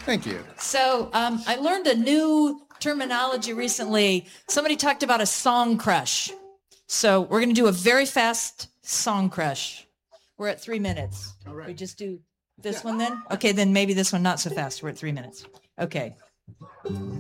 Thank you. So I learned a new terminology recently. Somebody talked about a song crush. So we're going to do a very fast song crush. We're at 3 minutes. All right. We just do this one then? Okay, then maybe this one not so fast. We're at 3 minutes. Okay.